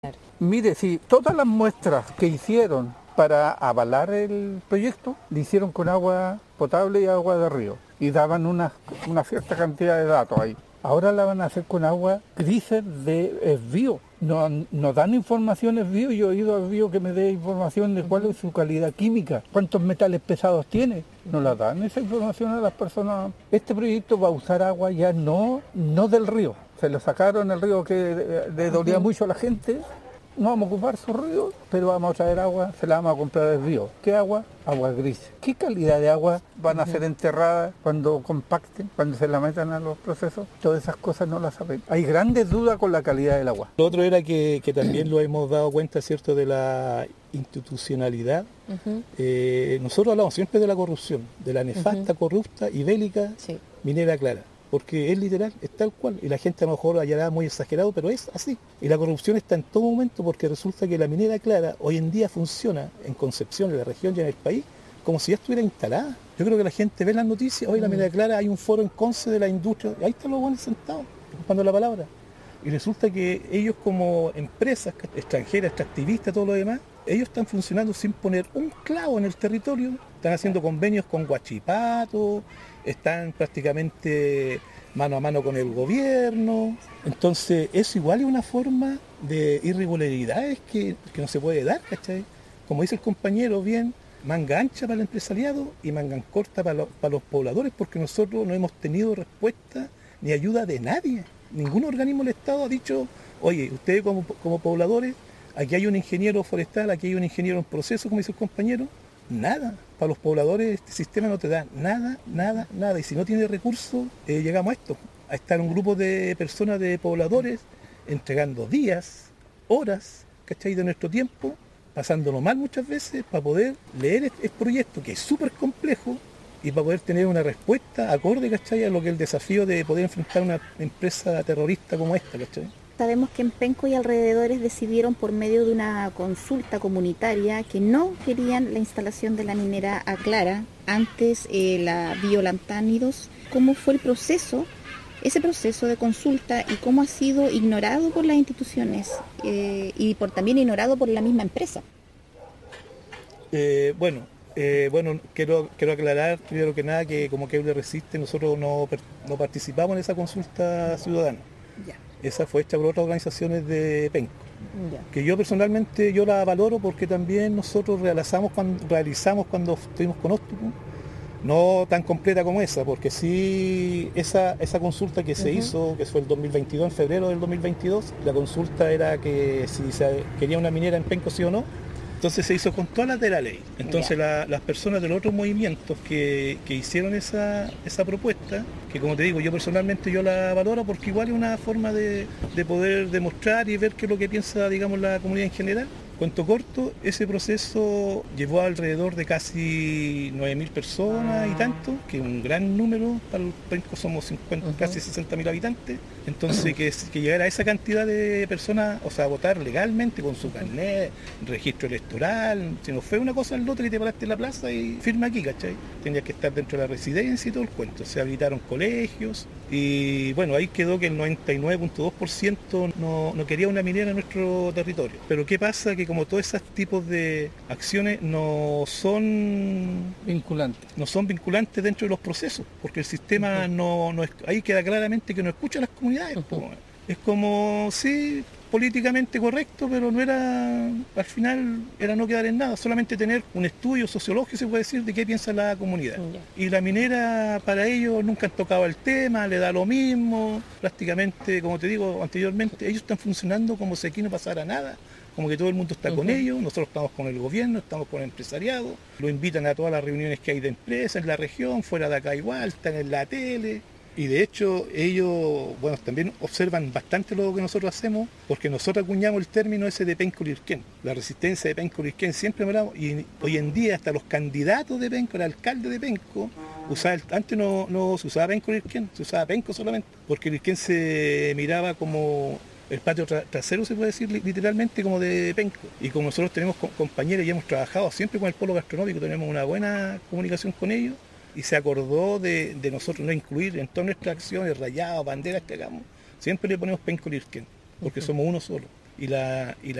Mire, si todas las muestras que hicieron para avalar el proyecto, lo hicieron con agua potable y agua de río, y daban una cierta cantidad de datos ahí. Ahora la van a hacer con agua grises de esvío. No dan información esvío. Yo he ido a esvío que me dé información de cuál es su calidad química, cuántos metales pesados tiene. No la dan esa información a las personas. Este proyecto va a usar agua ya no del río. Se lo sacaron el río que le dolía mucho a la gente. No vamos a ocupar su río, pero vamos a traer agua, se la vamos a comprar del río. ¿Qué agua? Agua gris. ¿Qué calidad de agua van a ser enterradas cuando compacten, cuando se la metan a los procesos? Todas esas cosas no las saben. Hay grandes dudas con la calidad del agua. Lo otro era que también lo hemos dado cuenta, ¿cierto?, de la institucionalidad. Nosotros hablamos siempre de la corrupción, de la nefasta, corrupta y bélica minera Clara. Porque es literal, es tal cual, y la gente a lo mejor hallará muy exagerado, pero es así. Y la corrupción está en todo momento porque resulta que la minera Clara hoy en día funciona en Concepción, en la región y en el país, como si ya estuviera instalada. Yo creo que la gente ve las noticias, hoy la minera Clara hay un foro en Conce de la industria, y ahí están los buenos sentados, ocupando la palabra. Y resulta que ellos como empresas extranjeras, extractivistas, todo lo demás, ellos están funcionando sin poner un clavo en el territorio, están haciendo convenios con Huachipato, están prácticamente mano a mano con el gobierno. Entonces eso igual es una forma de irregularidades que no se puede dar, ¿cachai? Como dice el compañero bien, manga ancha para el empresariado y manga corta para los pobladores, porque nosotros no hemos tenido respuesta ni ayuda de nadie. Ningún organismo del Estado ha dicho, oye, ustedes como pobladores, aquí hay un ingeniero forestal, aquí hay un ingeniero en proceso, como dice el compañero. Nada. Para los pobladores este sistema no te da nada. Y si no tiene recursos, llegamos a esto. A estar un grupo de personas, de pobladores, entregando días, horas, ¿cachai?, de nuestro tiempo, pasándolo mal muchas veces, para poder leer el proyecto, que es súper complejo, y para poder tener una respuesta acorde, ¿cachai?, a lo que es el desafío de poder enfrentar una empresa terrorista como esta, ¿cachai? Sabemos que en Penco y alrededores decidieron por medio de una consulta comunitaria que no querían la instalación de la minera Aclara, antes la Biolantánidos. ¿Cómo fue el proceso, ese proceso de consulta, y cómo ha sido ignorado por las instituciones y también ignorado por la misma empresa? Bueno, quiero aclarar primero que nada que como Keuler Resiste nosotros no participamos en esa consulta ciudadana. Ya. Esa fue hecha por otras organizaciones de Penco, que yo personalmente la valoro porque también nosotros realizamos cuando estuvimos con Octopus, no tan completa como esa, porque sí esa consulta que se hizo, que fue el 2022, en febrero del 2022, la consulta era que si se quería una minera en Penco sí o no. Entonces se hizo con todas las de la ley. Entonces las personas de los otros movimientos que hicieron esa propuesta, que como te digo, yo personalmente la valoro porque igual es una forma de poder demostrar y ver qué es lo que piensa, digamos, la comunidad en general. Cuento corto, ese proceso llevó alrededor de casi 9.000 personas y tanto, que es un gran número, para el Penco somos casi 60.000 habitantes. Entonces que llegara a esa cantidad de personas, o sea, a votar legalmente con su carnet, registro electoral, si no fue una cosa al otro que te paraste en la plaza y firma aquí, ¿cachai? Tenías que estar dentro de la residencia y todo el cuento. Se habilitaron colegios y bueno, ahí quedó que el 99.2% no quería una minera en nuestro territorio. Pero ¿qué pasa? Que como todos esos tipos de acciones no son vinculantes dentro de los procesos, porque el sistema ahí queda claramente que no escucha a las comunidades. Es como, sí, políticamente correcto, pero no era, al final era no quedar en nada, solamente tener un estudio sociológico, se puede decir, de qué piensa la comunidad. Y la minera, para ellos, nunca han tocado el tema, le da lo mismo, prácticamente, como te digo anteriormente, ellos están funcionando como si aquí no pasara nada, como que todo el mundo está con ellos, nosotros estamos con el gobierno, estamos con el empresariado, lo invitan a todas las reuniones que hay de empresas en la región, fuera de acá igual, están en la tele. Y de hecho ellos, bueno, también observan bastante lo que nosotros hacemos, porque nosotros acuñamos el término ese de Penco Lirquén, la resistencia de Penco Lirquén, siempre hablamos, y hoy en día hasta los candidatos de Penco, el alcalde de Penco, antes no se usaba Penco Lirquén, se usaba Penco solamente, porque Lirquén se miraba como el patio trasero, se puede decir literalmente, como de Penco. Y como nosotros tenemos compañeros y hemos trabajado siempre con el polo gastronómico, tenemos una buena comunicación con ellos, y se acordó de nosotros no incluir en todas nuestras acciones, rayados, banderas que hagamos, siempre le ponemos Penco Lirquén, porque somos uno solo. y la